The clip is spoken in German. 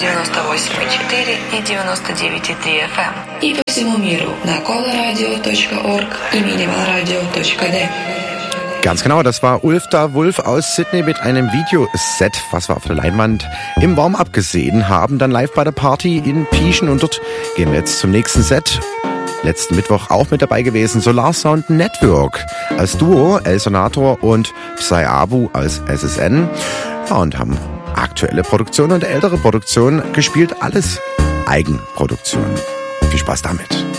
98,4 и 99,3 FM. И по всему миру на coloradio.org и minimalradio.de. Ganz genau, das war Ulf da Wolf aus Sydney mit einem Videoset, was wir auf der Leinwand im Warm-up gesehen haben, dann live bei der Party in Pieschen, und dort gehen wir jetzt zum nächsten Set. Letzten Mittwoch auch mit dabei gewesen, Solar Sound Network als Duo, El Sonator und Psy Abu als SSN. Ja, und haben aktuelle Produktion und ältere Produktion gespielt, alles Eigenproduktion. Viel Spaß damit.